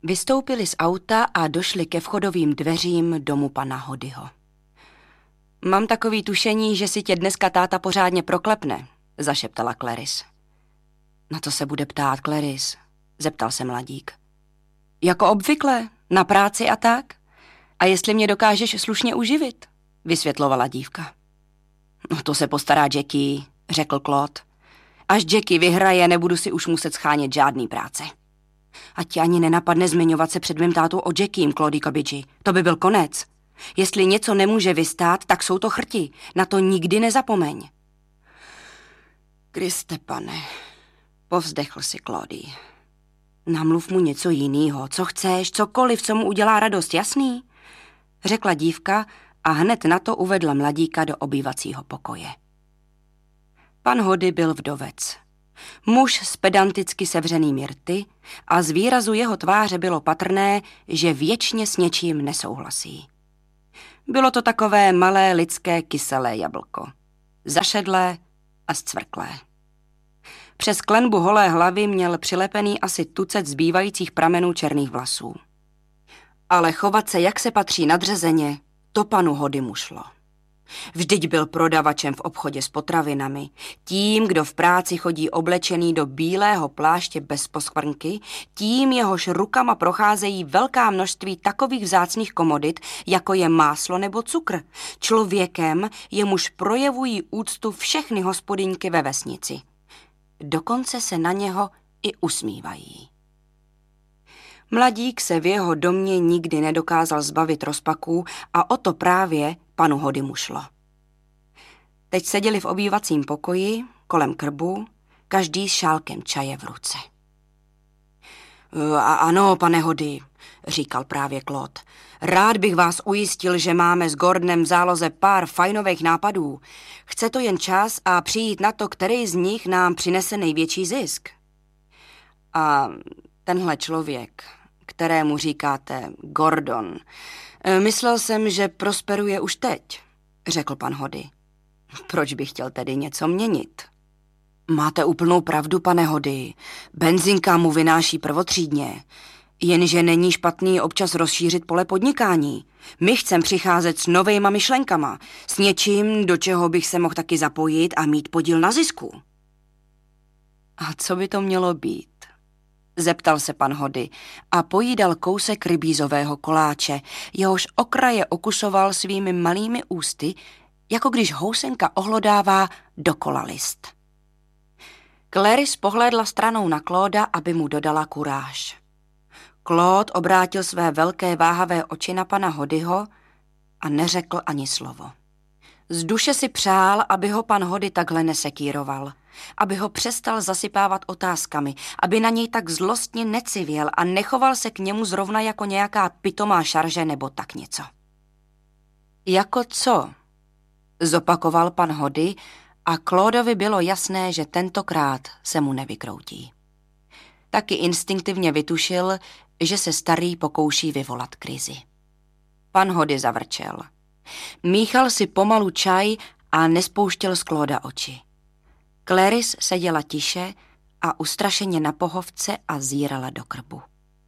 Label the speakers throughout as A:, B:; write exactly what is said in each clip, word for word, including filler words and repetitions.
A: Vystoupili z auta a došli ke vchodovým dveřím domu pana Hodyho. Mám takový tušení, že si tě dneska táta pořádně proklepne, zašeptala Clarice. Na to se bude ptát Clarice, zeptal se mladík. Jako obvykle, na práci a tak? A jestli mě dokážeš slušně uživit, vysvětlovala dívka. No to se postará Jackie, řekl Claude. Až Jackie vyhraje, nebudu si už muset schánět žádný práce. A ti ani nenapadne zmiňovat se před mým tátou o Jackiem, Claudie Cabbage. To by byl konec. Jestli něco nemůže vystát, tak jsou to chrti. Na to nikdy nezapomeň. Kriste pane, povzdechl si Claudie. Namluv mu něco jinýho, co chceš, cokoliv, co mu udělá radost, jasný? Řekla dívka a hned na to uvedla mladíka do obývacího pokoje. Pan Hody byl vdovec. Muž s pedanticky sevřenými rty a z výrazu jeho tváře bylo patrné, že věčně s něčím nesouhlasí. Bylo to takové malé lidské kyselé jablko. Zašedlé a zcvrklé. Přes klenbu holé hlavy měl přilepený asi tucet zbývajících pramenů černých vlasů. Ale chovat se, jak se patří nadřazeně, to panu Hodymu šlo. Vždyť byl prodavačem v obchodě s potravinami, tím, kdo v práci chodí oblečený do bílého pláště bez poskvrnky, tím jehož rukama procházejí velká množství takových vzácných komodit, jako je máslo nebo cukr, člověkem, jemuž projevují úctu všechny hospodyňky ve vesnici. Dokonce se na něho i usmívají. Mladík se v jeho domě nikdy nedokázal zbavit rozpaků a o to právě panu Hodymu šlo. Teď seděli v obývacím pokoji, kolem krbu, každý s šálkem čaje v ruce. A ano, pane Hody, říkal právě Claude, rád bych vás ujistil, že máme s Gordonem v záloze pár fajnových nápadů. Chce to jen čas a přijít na to, který z nich nám přinese největší zisk. A tenhle člověk, kterému říkáte Gordon, myslel jsem, že prosperuje už teď, řekl pan Hody. Proč bych chtěl tedy něco měnit? Máte úplnou pravdu, pane Hody. Benzinka mu vynáší prvotřídně. Jenže není špatný občas rozšířit pole podnikání. My chcem přicházet s novejma myšlenkama, s něčím, do čeho bych se mohl taky zapojit a mít podíl na zisku. A co by to mělo být? Zeptal se pan Hody a pojídal kousek rybízového koláče, jehož okraje okusoval svými malými ústy, jako když housenka ohlodává dokola list. Clarice pohlédla stranou na Clauda, aby mu dodala kuráž. Claude obrátil své velké váhavé oči na pana Hodyho a neřekl ani slovo. Z duše si přál, aby ho pan Hody takhle nesekíroval, aby ho přestal zasypávat otázkami, aby na něj tak zlostně necivěl a nechoval se k němu zrovna jako nějaká pitomá šarže nebo tak něco. Jako co? Zopakoval pan Hody a Claudovi bylo jasné, že tentokrát se mu nevykroutí. Taky instinktivně vytušil, že se starý pokouší vyvolat krizi. Pan Hody zavrčel. Míchal si pomalu čaj a nespouštěl z Clauda oči. Clarice seděla tiše a ustrašeně na pohovce a zírala do krbu.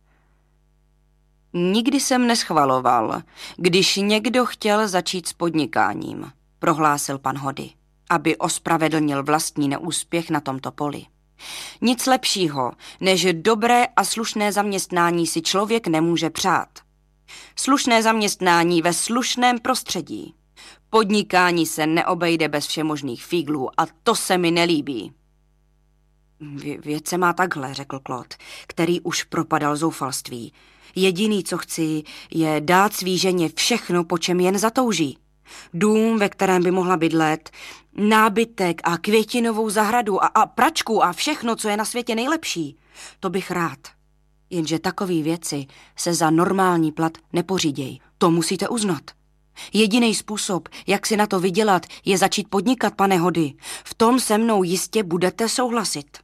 A: Nikdy jsem neschvaloval, když někdo chtěl začít s podnikáním, prohlásil pan Hody, aby ospravedlnil vlastní neúspěch na tomto poli. Nic lepšího, než dobré a slušné zaměstnání si člověk nemůže přát. Slušné zaměstnání ve slušném prostředí. Podnikání se neobejde bez všemožných fíglů a to se mi nelíbí. Vě- věc se má takhle, řekl Claude, který už propadal zoufalství. Jediný, co chci, je dát svý ženě všechno, po čem jen zatouží. Dům, ve kterém by mohla bydlet, nábytek a květinovou zahradu a, a pračku a všechno, co je na světě nejlepší. To bych rád. Jenže takové věci se za normální plat nepoříděj. To musíte uznat. Jediný způsob, jak si na to vydělat, je začít podnikat, pane Hody. V tom se mnou jistě budete souhlasit.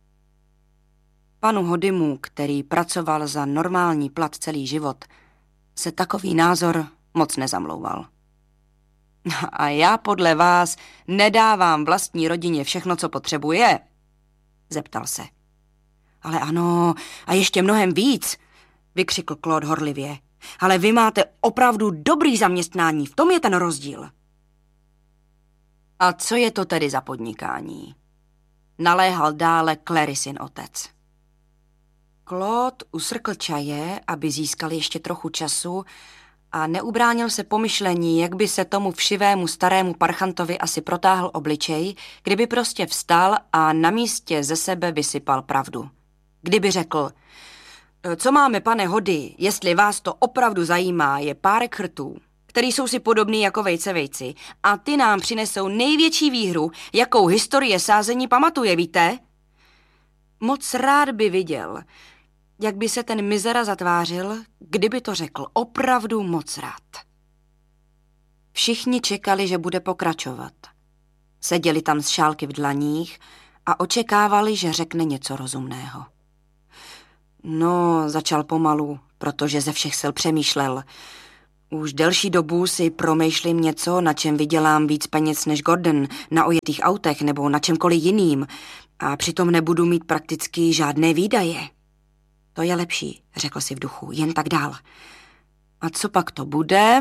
A: Panu Hodymu, který pracoval za normální plat celý život, se takový názor moc nezamlouval. A já podle vás nedávám vlastní rodině všechno, co potřebuje? Zeptal se. Ale ano, a ještě mnohem víc. vykřikl Claude horlivě. Ale vy máte opravdu dobrý zaměstnání, v tom je ten rozdíl. A co je to tedy za podnikání? Naléhal dále Clarisin otec. Claude usrkl čaje, aby získal ještě trochu času a neubránil se pomyšlení, jak by se tomu všivému starému parchantovi asi protáhl obličej, kdyby prostě vstal a na místě ze sebe vysypal pravdu. Kdyby řekl, co máme, pane Hody, jestli vás to opravdu zajímá, je párek chrtů, který jsou si podobný jako vejce vejci a ty nám přinesou největší výhru, jakou historie sázení pamatuje, víte? Moc rád by viděl, jak by se ten mizera zatvářil, kdyby to řekl opravdu moc rád. Všichni čekali, že bude pokračovat. Seděli tam s šálky v dlaních a očekávali, že řekne něco rozumného. No, začal pomalu, protože ze všech sil přemýšlel. Už delší dobu si promýšlím něco, na čem vydělám víc peněz než Gordon, na ojetých autech nebo na čemkoliv jiným a přitom nebudu mít prakticky žádné výdaje. To je lepší, řekl si v duchu, jen tak dál. A co pak to bude?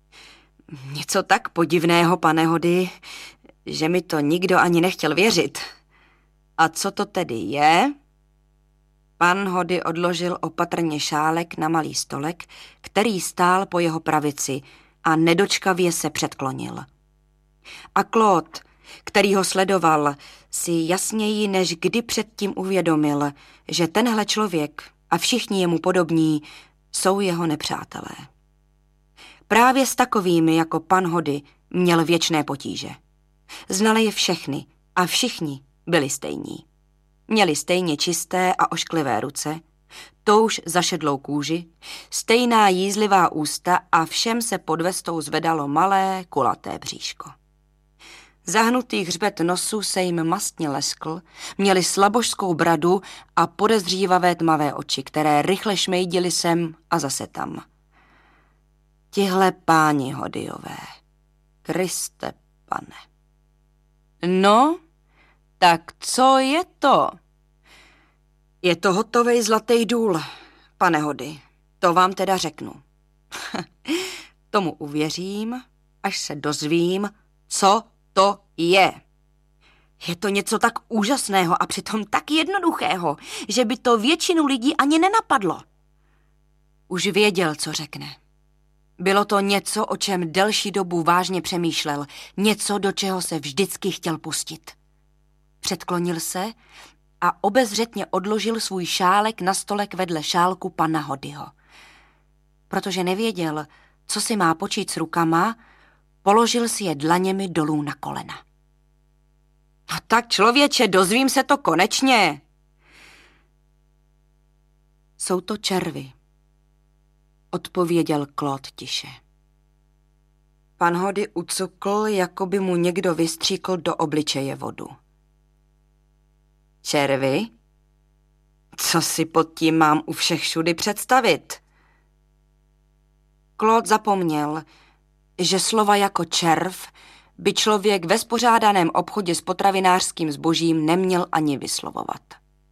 A: Něco tak podivného, pane Hody, že mi to nikdo ani nechtěl věřit. A co to tedy je? Pan Hody odložil opatrně šálek na malý stolek, který stál po jeho pravici a nedočkavě se předklonil. A Claude, který ho sledoval, si jasněji než kdy předtím uvědomil, že tenhle člověk a všichni jemu podobní jsou jeho nepřátelé. Právě s takovými jako pan Hody měl věčné potíže. Znal je všechny a všichni byli stejní. Měli stejně čisté a ošklivé ruce, touž zašedlou kůži, stejná jízlivá ústa a všem se pod vestou zvedalo malé, kulaté bříško. Zahnutý hřbet nosu se jim mastně leskl, měli slabožskou bradu a podezřívavé tmavé oči, které rychle šmejdily sem a zase tam. Tihle páni Hodyové, Kriste pane. No, tak co je to? Je to hotovej zlatý důl, pane Hody, to vám teda řeknu. Tomu uvěřím, až se dozvím, co to je. Je to něco tak úžasného a přitom tak jednoduchého, že by to většinu lidí ani nenapadlo. Už věděl, co řekne. Bylo to něco, o čem delší dobu vážně přemýšlel, něco, do čeho se vždycky chtěl pustit. Předklonil se a obezřetně odložil svůj šálek na stolek vedle šálku pana Hodyho. Protože nevěděl, co si má počít s rukama, položil si je dlaněmi dolů na kolena. A tak člověče, dozvím se to konečně. Jsou to červy, odpověděl Claude tiše. Pan Hody ucukl, jako by mu někdo vystříkl do obličeje vodu. Červy? Co si pod tím mám u všech všudy představit? Claude zapomněl, že slova jako červ by člověk ve spořádaném obchodě s potravinářským zbožím neměl ani vyslovovat.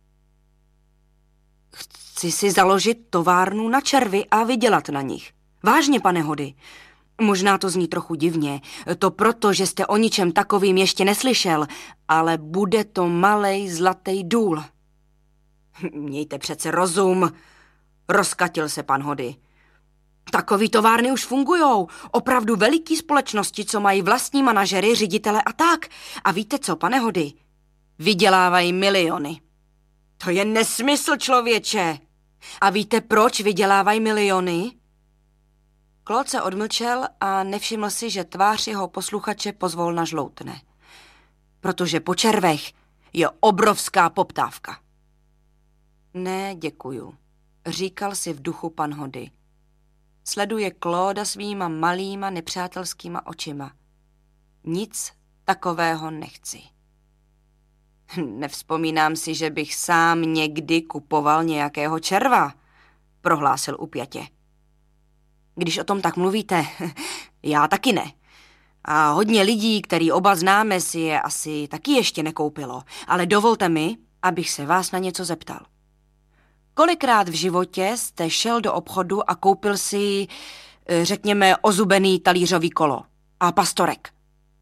A: Chci si založit továrnu na červy a vydělat na nich. Vážně, pane Hody. Možná to zní trochu divně, to proto, že jste o ničem takovým ještě neslyšel, ale bude to malej zlatý důl. Mějte přece rozum, rozkatil se pan Hody. Takový továrny už fungujou, opravdu veliký společnosti, co mají vlastní manažery, ředitele a tak. A víte co, pane Hody? Vydělávají miliony. To je nesmysl, člověče. A víte, proč vydělávají miliony? Claude se odmlčel a nevšiml si, že tvář jeho posluchače pozvolna žloutne. Protože po červech je obrovská poptávka. Ne, děkuju, říkal si v duchu pan Hody. Sleduje Clauda svýma malýma nepřátelskýma očima. Nic takového nechci. Nevzpomínám si, že bych sám někdy kupoval nějakého červa, prohlásil upjatě. Když o tom tak mluvíte, já taky ne. A hodně lidí, který oba známe, si je asi taky ještě nekoupilo. Ale dovolte mi, abych se vás na něco zeptal. Kolikrát v životě jste šel do obchodu a koupil si, řekněme, ozubený talířový kolo a pastorek?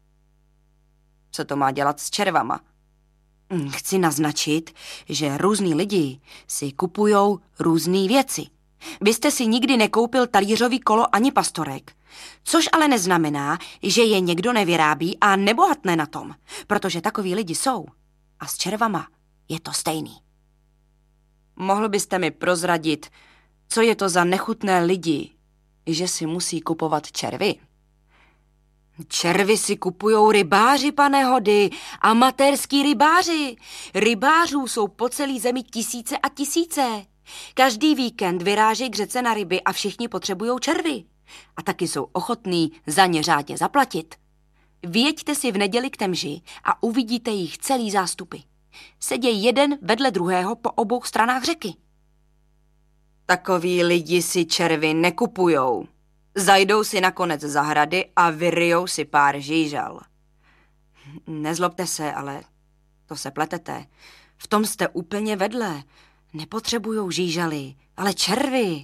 A: Co to má dělat s červama? Chci naznačit, že různí lidi si kupujou různé věci. Vy jste si nikdy nekoupil talířový kolo ani pastorek, což ale neznamená, že je někdo nevyrábí a nebohatne na tom, protože takoví lidi jsou. A s červama je to stejný. Mohl byste mi prozradit, co je to za nechutné lidi, že si musí kupovat červy? Červy si kupujou rybáři, pane Hody, amatérský rybáři. Rybářů jsou po celé zemi tisíce a tisíce. Každý víkend vyrážejí k řece na ryby a všichni potřebují červy. A taky jsou ochotní za ně řádně zaplatit. Vyjeďte si v neděli k Temži a uvidíte jich celý zástupy. Sedějí jeden vedle druhého po obou stranách řeky. Takoví lidi si červy nekupujou. Zajdou si na konec zahrady a vyryjou si pár žížal. Nezlobte se, ale to se pletete. V tom jste úplně vedle. Nepotřebujou žížaly, ale červy.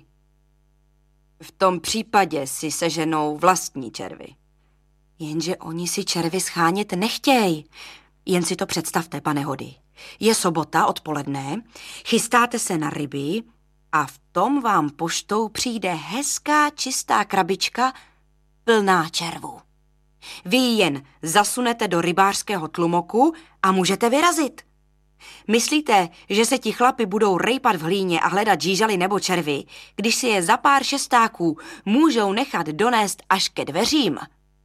A: V tom případě si seženou vlastní červy. Jenže oni si červy schánět nechtějí. Jen si to představte, pane Hody. Je sobota odpoledne, chystáte se na ryby a v tom vám poštou přijde hezká čistá krabička plná červů. Vy ji jen zasunete do rybářského tlumoku a můžete vyrazit. Myslíte, že se ti chlapi budou rejpat v hlíně a hledat žížaly nebo červy, když si je za pár šestáků můžou nechat donést až ke dveřím?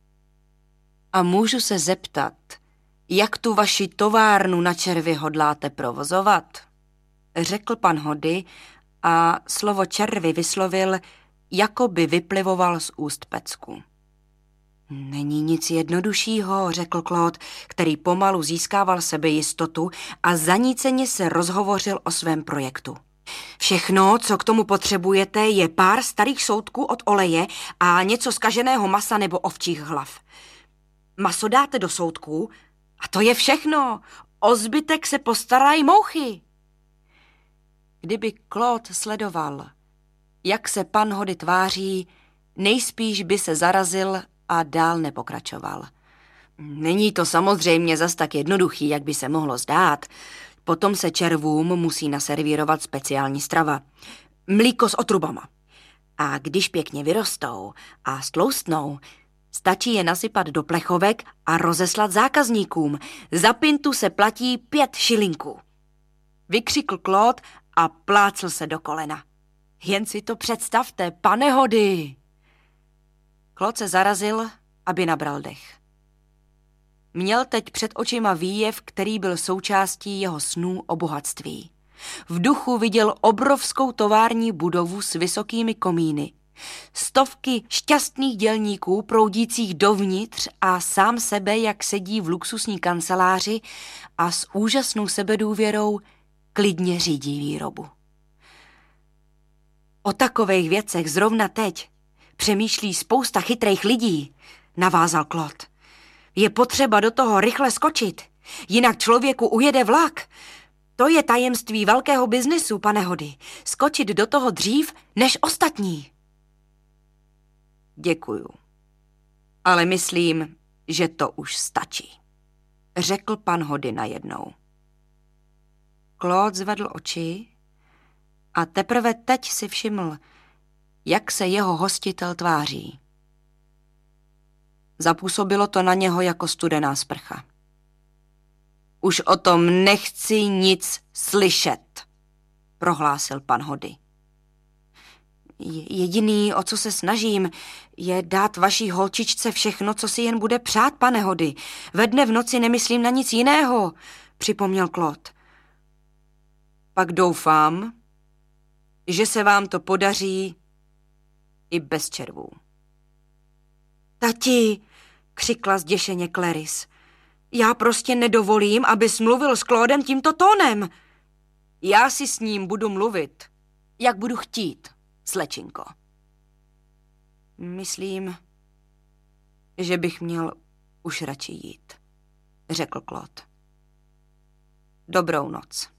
A: A můžu se zeptat, jak tu vaši továrnu na červy hodláte provozovat? Řekl pan Hody a slovo červy vyslovil, jako by vyplivoval z úst pecku. Není nic jednoduššího, řekl Claude, který pomalu získával sebejistotu a zaníceně se rozhovořil o svém projektu. Všechno, co k tomu potřebujete, je pár starých soutků od oleje a něco zkaženého masa nebo ovčích hlav. Maso dáte do soutků a to je všechno. O zbytek se postarají mouchy. Kdyby Claude sledoval, jak se pan Hody tváří, nejspíš by se zarazil a dál nepokračoval. Není to samozřejmě zas tak jednoduchý, jak by se mohlo zdát. Potom se červům musí naservírovat speciální strava. Mlíko s otrubama. A když pěkně vyrostou a stloustnou, stačí je nasypat do plechovek a rozeslat zákazníkům. Za pintu se platí pět šilinků. Vykřikl Claude a plácl se do kolena. Jen si to představte, pane Hody! Claude se zarazil, aby nabral dech. Měl teď před očima výjev, který byl součástí jeho snů o bohatství. V duchu viděl obrovskou tovární budovu s vysokými komíny. Stovky šťastných dělníků proudících dovnitř a sám sebe, jak sedí v luxusní kanceláři a s úžasnou sebedůvěrou klidně řídí výrobu. O takových věcech zrovna teď přemýšlí spousta chytrých lidí, navázal Claude. Je potřeba do toho rychle skočit, jinak člověku ujede vlak. To je tajemství velkého biznesu, pane Hody. Skočit do toho dřív než ostatní. Děkuju, ale myslím, že to už stačí, řekl pan Hody najednou. Claude zvedl oči a teprve teď si všiml, jak se jeho hostitel tváří. Zapůsobilo to na něho jako studená sprcha. Už o tom nechci nic slyšet, prohlásil pan Hody. Jediný, o co se snažím, je dát vaší holčičce všechno, co si jen bude přát, pane Hody. Ve dne v noci nemyslím na nic jiného, připomněl Claude. Pak doufám, že se vám to podaří i bez červů. Tati, křikla zděšeně Clarice, já prostě nedovolím, abys mluvil s Claudem tímto tónem. Já si s ním budu mluvit, jak budu chtít, slečinko. Myslím, že bych měl už radši jít, řekl Claude. Dobrou noc.